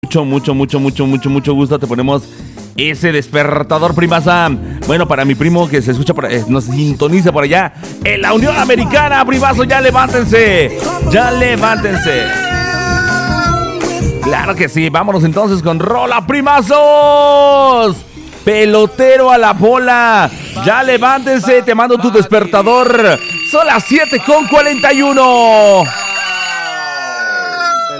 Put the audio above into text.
Mucho gusto. Te ponemos ese despertador, primaza. Bueno, para mi primo que se escucha, nos sintoniza por allá en la Unión Americana, primazo, ya levántense. Claro que sí, vámonos entonces con rola, primazos. Pelotero a la bola, ya levántense, te mando tu despertador. Son las 7:41.